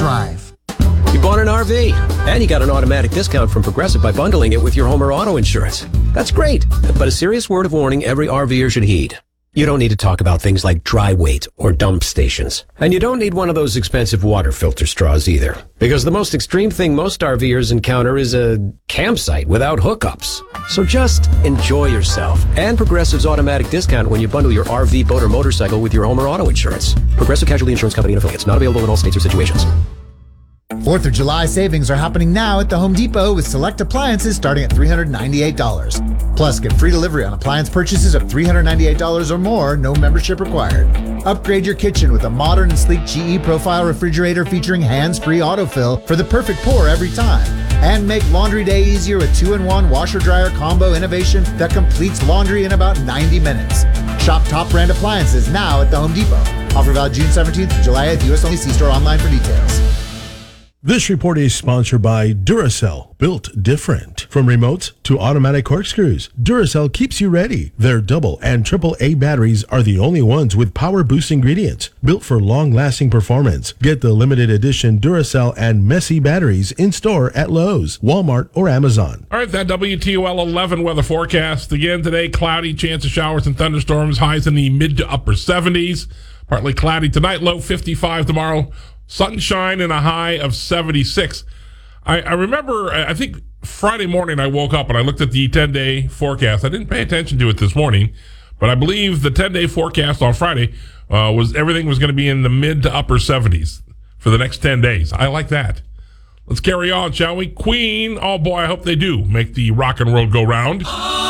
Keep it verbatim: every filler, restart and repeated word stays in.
drive. You bought an R V, and you got an automatic discount from Progressive by bundling it with your home or auto insurance. That's great, but a serious word of warning every RVer should heed. You don't need to talk about things like dry weight or dump stations. And you don't need one of those expensive water filter straws either. Because the most extreme thing most RVers encounter is a campsite without hookups. So just enjoy yourself and Progressive's automatic discount when you bundle your R V, boat, or motorcycle with your home or auto insurance. Progressive Casualty Insurance Company and affiliates. Not available in all states or situations. fourth of July savings are happening now at the Home Depot with select appliances starting at three hundred ninety-eight dollars. Plus, get free delivery on appliance purchases of three hundred ninety-eight dollars or more, no membership required. Upgrade your kitchen with a modern and sleek G E Profile refrigerator featuring hands-free autofill for the perfect pour every time. And make laundry day easier with two in one washer-dryer combo innovation that completes laundry in about ninety minutes. Shop top brand appliances now at the Home Depot. Offer valid June seventeenth to July eighth, U S only. See store online for details. This report is sponsored by Duracell, built different. From remotes to automatic corkscrews, Duracell keeps you ready. Their double and triple A batteries are the only ones with power boost ingredients, built for long-lasting performance. Get the limited edition Duracell and Messy batteries in store at Lowe's, Walmart, or Amazon. All right, that W T O L eleven weather forecast. Again today, cloudy, chance of showers and thunderstorms, highs in the mid to upper seventies. Partly cloudy tonight, low fifty-five tomorrow. Sunshine and a high of seventy-six. I, I remember, I think Friday morning I woke up and I looked at the ten-day forecast. I didn't pay attention to it this morning, but I believe the ten-day forecast on Friday uh, was everything was going to be in the mid to upper seventies for the next ten days. I like that. Let's carry on, shall we? Queen, oh boy, I hope they do make the rock and roll go round.